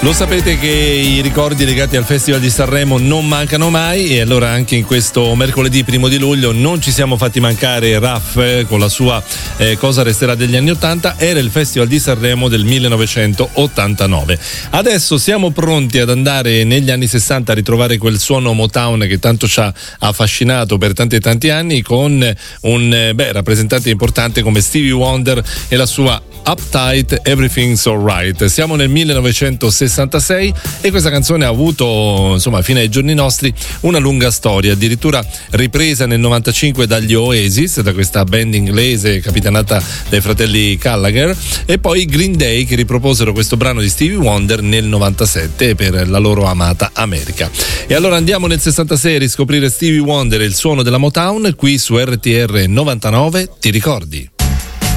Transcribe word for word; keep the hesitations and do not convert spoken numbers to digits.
Lo sapete che i ricordi legati al Festival di Sanremo non mancano mai, e allora anche in questo mercoledì primo di luglio non ci siamo fatti mancare Raf eh, con la sua eh, Cosa resterà degli anni ottanta. Era il Festival di Sanremo del millenovecentottantanove. Adesso siamo pronti ad andare negli anni sessanta a ritrovare quel suono Motown che tanto ci ha affascinato per tanti e tanti anni, con un beh, rappresentante importante come Stevie Wonder e la sua Uptight Everything's Alright. Siamo nel millenovecentosessantasei e questa canzone ha avuto, insomma, fino ai giorni nostri una lunga storia, addirittura ripresa nel novantacinque dagli Oasis, da questa band inglese capitanata dai fratelli Gallagher, e poi Green Day, che riproposero questo brano di Stevie Wonder nel novantasette per la loro amata America. E allora andiamo nel sessantasei a riscoprire Stevie Wonder e il suono della Motown qui su R T R novantanove. Ti ricordi?